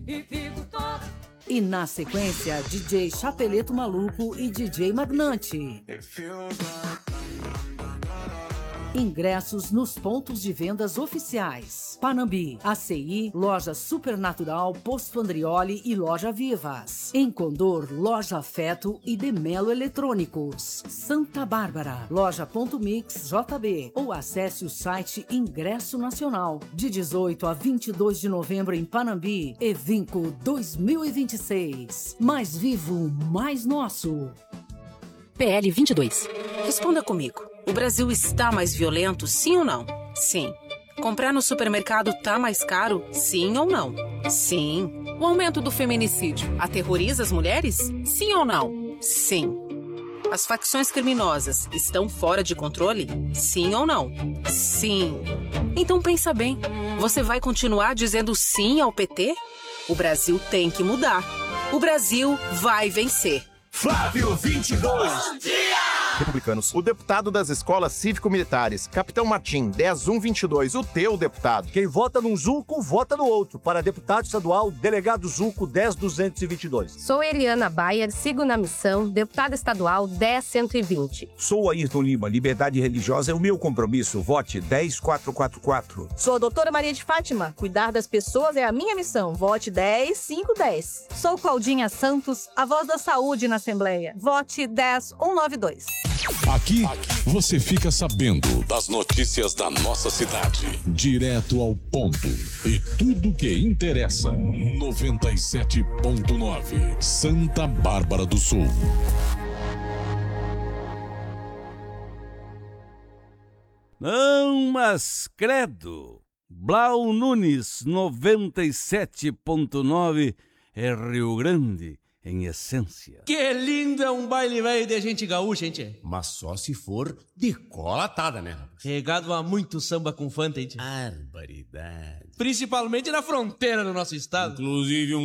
e fico toda. E na sequência, DJ Chapeleto Maluco e DJ Magnante. Ingressos nos pontos de vendas oficiais: Panambi, ACI, Loja Supernatural, Posto Andrioli e Loja Vivas. Em Condor, Loja Afeto e Demelo Eletrônicos. Santa Bárbara, Loja Ponto Mix JB. Ou acesse o site Ingresso Nacional. De 18 a 22 de novembro em Panambi. Evinco 2026. Mais vivo, mais nosso. PL 22. Responda comigo. O Brasil está mais violento, sim ou não? Sim. Comprar no supermercado tá mais caro, sim ou não? Sim. O aumento do feminicídio aterroriza as mulheres? Sim ou não? Sim. As facções criminosas estão fora de controle? Sim ou não? Sim. Então pensa bem. Você vai continuar dizendo sim ao PT? O Brasil tem que mudar. O Brasil vai vencer. Flávio 22. Bom dia! Republicanos. O deputado das escolas cívico-militares, Capitão Martim, 10122, o teu deputado. Quem vota num Zulco, vota no outro. Para deputado estadual, delegado Zulco, 10222. Sou Eliana Bayer, sigo na missão, deputada estadual 10120. Sou Ayrton Lima, liberdade religiosa é o meu compromisso. Vote 10444. Sou a doutora Maria de Fátima, cuidar das pessoas é a minha missão. Vote 10510. Sou Claudinha Santos, a voz da saúde na Assembleia. Vote 10192. Aqui você fica sabendo das notícias da nossa cidade, direto ao ponto e tudo que interessa. 97.9 Santa Bárbara do Sul. Não, mas credo. Blau Nunes, 97.9 é Rio Grande. Em essência. Que lindo é um baile velho de gente gaúcha, gente. Mas só se for de cola atada, né? Regado a muito samba com fanta, gente. Barbaridade. Principalmente na fronteira do nosso estado. Inclusive